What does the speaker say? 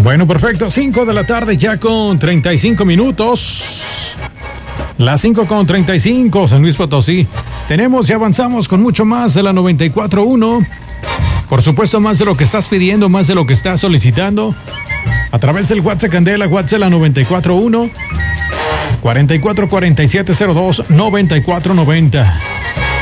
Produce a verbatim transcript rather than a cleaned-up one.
Bueno, perfecto. cinco de la tarde ya con treinta y cinco minutos. Las cinco con treinta y cinco, San Luis Potosí. Tenemos y avanzamos con mucho más de la noventa y cuatro punto uno. Por supuesto, más de lo que estás pidiendo, más de lo que estás solicitando. A través del WhatsApp Candela, WhatsApp la noventa y cuatro punto uno. cuarenta y cuatro cuarenta y siete cero dos noventa y cuatro noventa.